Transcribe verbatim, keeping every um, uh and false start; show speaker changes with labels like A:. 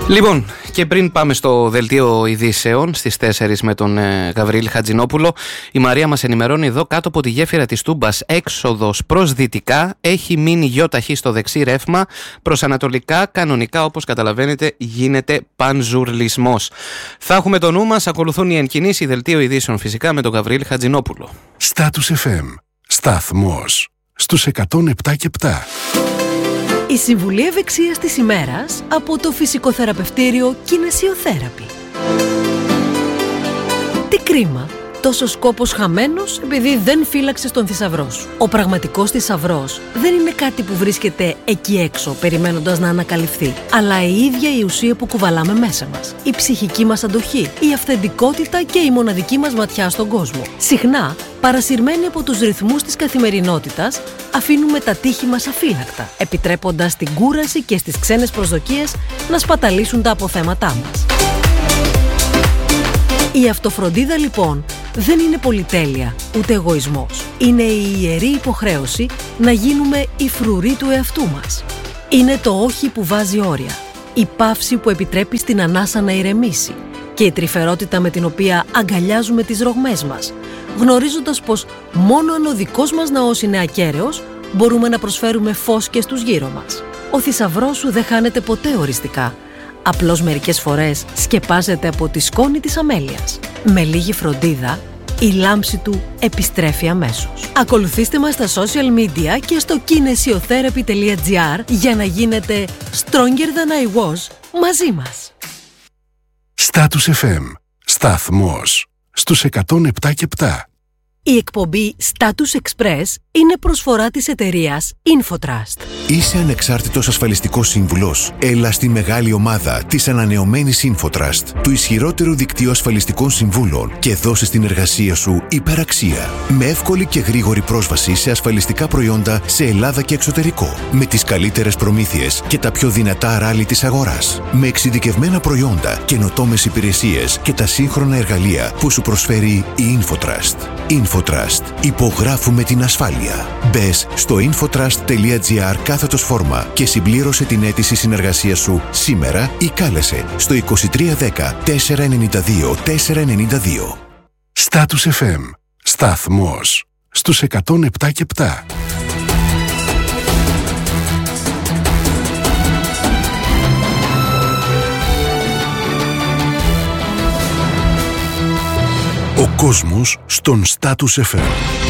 A: Λοιπόν, και πριν πάμε στο δελτίο ειδήσεων στις τέσσερις με τον ε, Γαβρίλη Χατζηνόπουλο, η Μαρία μας ενημερώνει εδώ κάτω από τη γέφυρα της Τούμπας, έξοδος προς δυτικά, έχει μείνει γιοταχή στο δεξί ρεύμα, προς ανατολικά κανονικά, όπως καταλαβαίνετε γίνεται πανζουρλισμός. Θα έχουμε το νου μας, ακολουθούν οι εν κινήσει, δελτίο ειδήσεων φυσικά με τον Γαβρίλη Χατζηνόπουλο.
B: Status εφ εμ, σταθμός στους εκατόν επτά και επτά.
C: Η συμβουλή ευεξίας της ημέρας από το φυσικοθεραπευτήριο Κινεσιοθέραπη. Τι κρίμα, τόσος κόπος χαμένος επειδή δεν φύλαξες τον θησαυρό σου. Ο πραγματικός θησαυρός δεν είναι κάτι που βρίσκεται εκεί έξω περιμένοντας να ανακαλυφθεί, αλλά η ίδια η ουσία που κουβαλάμε μέσα μας. Η ψυχική μας αντοχή, η αυθεντικότητα και η μοναδική μας ματιά στον κόσμο. Συχνά, παρασυρμένοι από τους ρυθμούς της καθημερινότητας, αφήνουμε τα τείχη μας αφύλακτα, επιτρέποντας την κούραση και στις ξένες προσδοκίες να σπαταλήσουν τα αποθέματά μας. Η αυτοφροντίδα λοιπόν δεν είναι πολυτέλεια, ούτε εγωισμός. Είναι η ιερή υποχρέωση να γίνουμε οι φρουροί του εαυτού μας. Είναι το όχι που βάζει όρια, η παύση που επιτρέπει στην ανάσα να ηρεμήσει και η τρυφερότητα με την οποία αγκαλιάζουμε τις ρογμές μας, γνωρίζοντας πως μόνο αν ο δικός μας ναός είναι ακέραιος, μπορούμε να προσφέρουμε φως και στους γύρω μας. Ο θησαυρός σου δεν χάνεται ποτέ οριστικά. Απλώς μερικές φορές σκεπάζεται από τη σκόνη της αμέλειας. Με λίγη φροντίδα, η λάμψη του επιστρέφει αμέσως. Ακολουθήστε μας στα social media και στο kinesiotherapy τελεία gr για να γίνετε stronger than I was μαζί μας.
B: Status εφ εμ, σταθμός στους εκατόν επτά και επτά.
C: Η εκπομπή Status Express είναι προσφορά της εταιρείας InfoTrust.
D: Είσαι ανεξάρτητος ασφαλιστικός σύμβουλος. Έλα στη μεγάλη ομάδα της ανανεωμένης InfoTrust, του ισχυρότερου δικτύου ασφαλιστικών συμβούλων, και δώσε στην εργασία σου υπεραξία. Με εύκολη και γρήγορη πρόσβαση σε ασφαλιστικά προϊόντα σε Ελλάδα και εξωτερικό. Με τις καλύτερες προμήθειες και τα πιο δυνατά ράλι της αγοράς. Με εξειδικευμένα προϊόντα, καινοτόμες υπηρεσίες και τα σύγχρονα εργαλεία που σου προσφέρει η InfoTrust. InfoTrust. Υπογράφουμε την ασφάλεια. Μπες στο infotrust τελεία gr κάθετος φόρμα και συμπλήρωσε την αίτηση συνεργασίας σου σήμερα ή κάλεσε στο είκοσι τρία δέκα τετρακόσια ενενήντα δύο τετρακόσια ενενήντα δύο.
B: Status εφ εμ, σταθμός στους εκατόν επτά και επτά. Ο κόσμος στον Status εφ εμ.